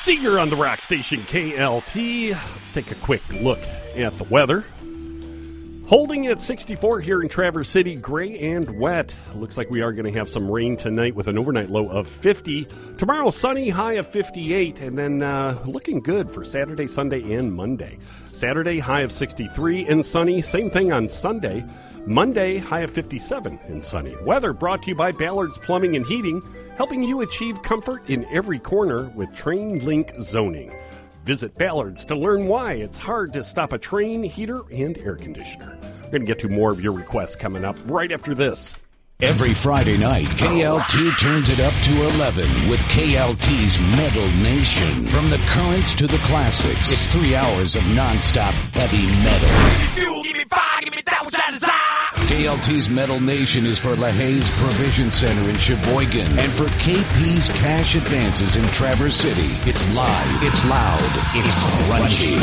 Seeger on the rock station KLT. Let's take a quick look at the weather. Holding at 64 here in Traverse City, gray and wet. Looks like we are going to have some rain tonight with an overnight low of 50. Tomorrow, sunny, high of 58, and then looking good for Saturday, Sunday, and Monday. Saturday, high of 63 and sunny. Same thing on Sunday. Monday, high of 57 and sunny. Weather brought to you by Ballard's Plumbing and Heating, helping you achieve comfort in every corner with Train Link zoning. Visit Ballard's to learn why it's hard to stop a train, heater, and air conditioner. We're going to get to more of your requests coming up right after this. Every Friday night, KLT turns it up to 11 with KLT's Metal Nation. From the currents to the classics, it's 3 hours of nonstop heavy metal. Give me fuel, give me fire, give me that which I desire. KLT's Metal Nation is for LaHaye's Provision Center in Sheboygan and for KP's Cash Advances in Traverse City. It's live, it's loud, it's crunchy.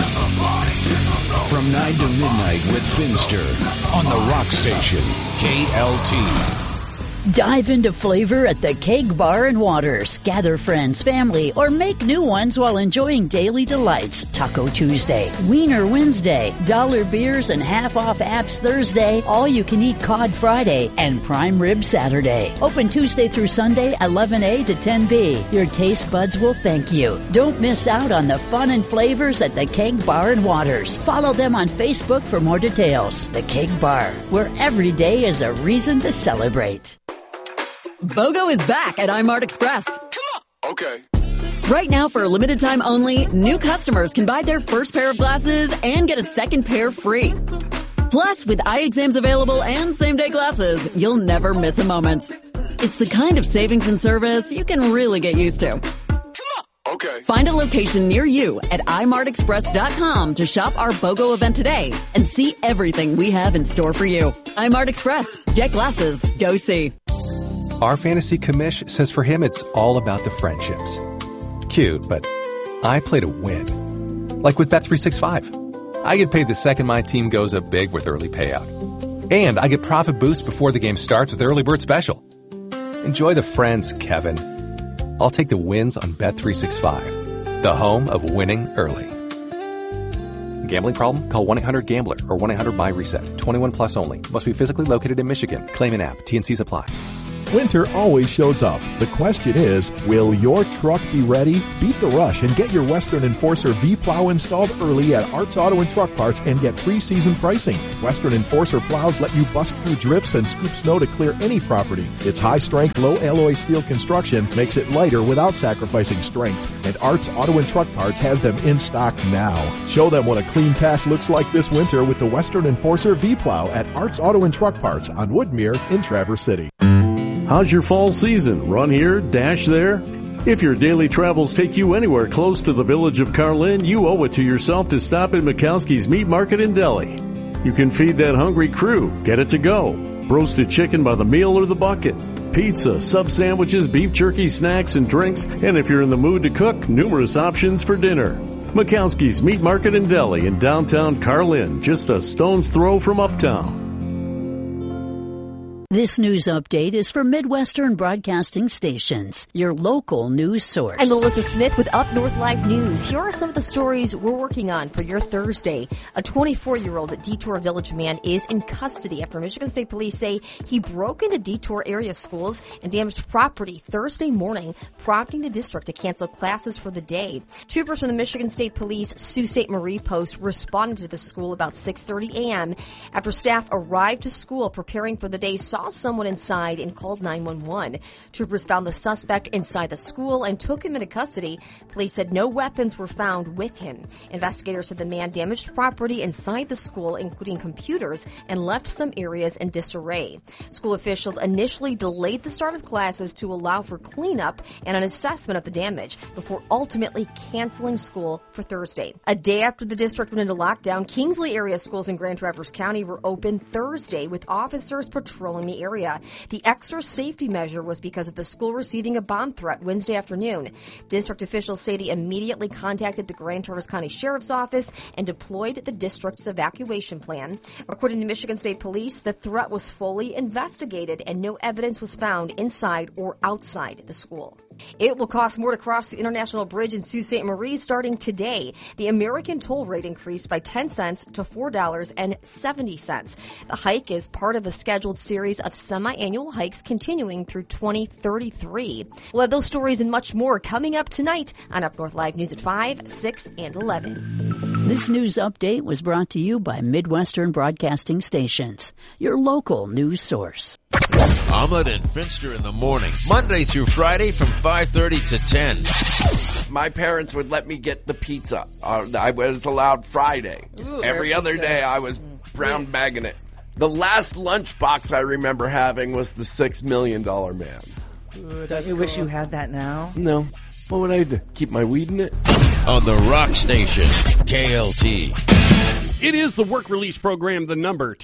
From 9 to midnight with Finster on the rock station, KLT. Dive into flavor at the Keg Bar and Waters. Gather friends, family, or make new ones while enjoying daily delights. Taco Tuesday, Wiener Wednesday, dollar beers and half-off apps Thursday, all-you-can-eat cod Friday, and prime rib Saturday. Open Tuesday through Sunday, 11 to 10 p. Your taste buds will thank you. Don't miss out on the fun and flavors at the Keg Bar and Waters. Follow them on Facebook for more details. The Keg Bar, where every day is a reason to celebrate. BOGO is back at iMart Express. Come on. Okay. Right now, for a limited time only, new customers can buy their first pair of glasses and get a second pair free. Plus, with eye exams available and same-day glasses, you'll never miss a moment. It's the kind of savings and service you can really get used to. Come on. Okay. Find a location near you at imartexpress.com to shop our BOGO event today and see everything we have in store for you. iMart Express. Get glasses. Go see. Our fantasy commish says for him it's all about the friendships. Cute, but I play to win. Like with Bet365. I get paid the second my team goes up big with early payout. And I get profit boost before the game starts with Early Bird Special. Enjoy the friends, Kevin. I'll take the wins on Bet365, the home of winning early. Gambling problem? Call 1-800-GAMBLER or 1-800-BUY-RESET. 21 plus only. Must be physically located in Michigan. Claim an app. T&Cs apply. Winter always shows up. The question is, will your truck be ready? Beat the rush and get your Western Enforcer V-Plow installed early at Arts Auto and Truck Parts and get pre-season pricing. Western Enforcer plows let you bust through drifts and scoop snow to clear any property. Its high-strength, low-alloy steel construction makes it lighter without sacrificing strength. And Arts Auto and Truck Parts has them in stock now. Show them what a clean pass looks like this winter with the Western Enforcer V-Plow at Arts Auto and Truck Parts on Woodmere in Traverse City. How's your fall season? Run here, dash there? If your daily travels take you anywhere close to the village of Carlin, you owe it to yourself to stop at Mikowski's Meat Market and Deli. You can feed that hungry crew. Get it to go. Roasted chicken by the meal or the bucket. Pizza, sub sandwiches, beef jerky, snacks, and drinks. And if you're in the mood to cook, numerous options for dinner. Mikowski's Meat Market and Deli in downtown Carlin, just a stone's throw from uptown. This news update is for Midwestern Broadcasting Stations, your local news source. I'm Melissa Smith with Up North Live News. Here are some of the stories we're working on for your Thursday. A 24-year-old Detour Village man is in custody after Michigan State Police say he broke into Detour area schools and damaged property Thursday morning, prompting the district to cancel classes for the day. Troopers from the Michigan State Police Sault Ste. Marie Post responded to the school about 6:30 a.m. after staff arrived to school preparing for the day, saw someone inside and called 911. Troopers found the suspect inside the school and took him into custody. Police said no weapons were found with him. Investigators said the man damaged property inside the school, including computers, and left some areas in disarray. School officials initially delayed the start of classes to allow for cleanup and an assessment of the damage before ultimately canceling school for Thursday. A day after the district went into lockdown, Kingsley area schools in Grand Traverse County were open Thursday with officers patrolling the area. The extra safety measure was because of the school receiving a bomb threat Wednesday afternoon. District officials say they immediately contacted the Grand Traverse County Sheriff's Office and deployed the district's evacuation plan. According to Michigan State Police, the threat was fully investigated and no evidence was found inside or outside the school. It will cost more to cross the International Bridge in Sault Ste. Marie starting today. The American toll rate increased by 10 cents to $4.70. The hike is part of a scheduled series of semi-annual hikes continuing through 2033. We'll have those stories and much more coming up tonight on Up North Live News at 5, 6, and 11. This news update was brought to you by Midwestern Broadcasting Stations, your local news source. Ahmed and Finster in the morning, Monday through Friday from 5:30 to 10. My parents would let me get the pizza. I was allowed Friday. Every other day I was brown bagging it. The last lunchbox I remember having was the $6 Million Man. Don't you wish you had that now? No. What would I do? Keep my weed in it? On the Rock Station, KLT. It is the work release program, the number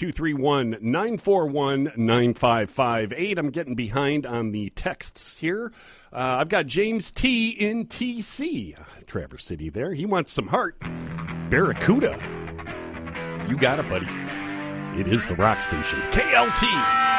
231-941-9558. I'm getting behind on the texts here. I've got James T. in TC, Traverse City there. He wants some heart. Barracuda. You got it, buddy. It is the Rock Station, KLT.